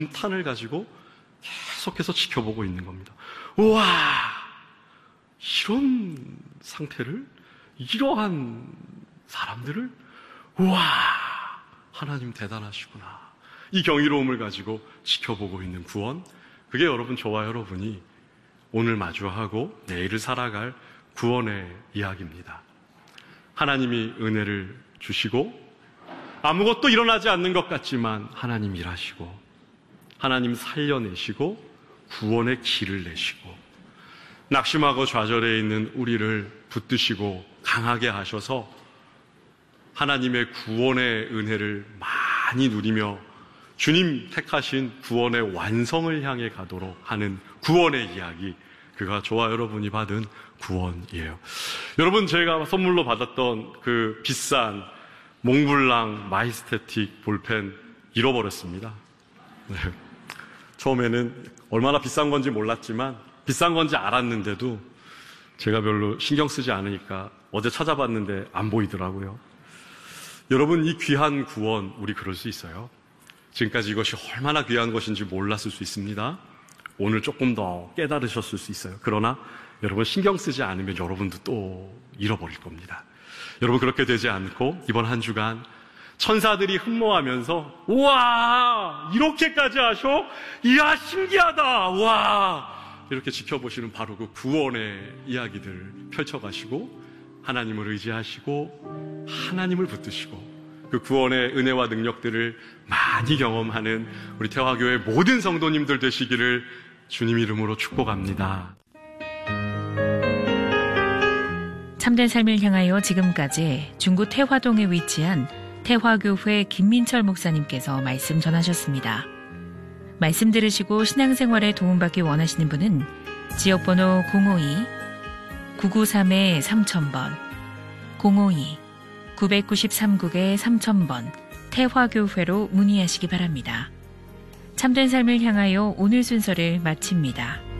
탄을 가지고 계속해서 지켜보고 있는 겁니다. 우와, 이런 상태를, 이러한 사람들을, 우와, 하나님 대단하시구나. 이 경이로움을 가지고 지켜보고 있는 구원, 그게 여러분, 저와 여러분이 오늘 마주하고 내일을 살아갈 구원의 이야기입니다. 하나님이 은혜를 주시고 아무것도 일어나지 않는 것 같지만 하나님 일하시고 하나님 살려내시고 구원의 길을 내시고 낙심하고 좌절해 있는 우리를 붙드시고 강하게 하셔서 하나님의 구원의 은혜를 많이 누리며 주님 택하신 구원의 완성을 향해 가도록 하는 구원의 이야기, 그가 저와 여러분이 받은 구원이에요. 여러분, 제가 선물로 받았던 그 비싼 몽블랑 마이스테틱 볼펜 잃어버렸습니다. 네. 처음에는 얼마나 비싼 건지 몰랐지만 비싼 건지 알았는데도 제가 별로 신경 쓰지 않으니까 어제 찾아봤는데 안 보이더라고요. 여러분, 이 귀한 구원, 우리 그럴 수 있어요. 지금까지 이것이 얼마나 귀한 것인지 몰랐을 수 있습니다. 오늘 조금 더 깨달으셨을 수 있어요. 그러나 여러분, 신경 쓰지 않으면 여러분도 또 잃어버릴 겁니다. 여러분, 그렇게 되지 않고 이번 한 주간 천사들이 흠모하면서 우와, 이렇게까지 하셔? 이야, 신기하다. 우와, 이렇게 지켜보시는 바로 그 구원의 이야기들 펼쳐가시고 하나님을 의지하시고 하나님을 붙드시고 그 구원의 은혜와 능력들을 많이 경험하는 우리 태화교회 모든 성도님들 되시기를 주님 이름으로 축복합니다. 참된 삶을 향하여 지금까지 중구 태화동에 위치한 태화교회 김민철 목사님께서 말씀 전하셨습니다. 말씀 들으시고 신앙생활에 도움받기 원하시는 분은 지역번호 052-993-3000번, 052-993국의 3000번 태화교회로 문의하시기 바랍니다. 참된 삶을 향하여 오늘 순서를 마칩니다.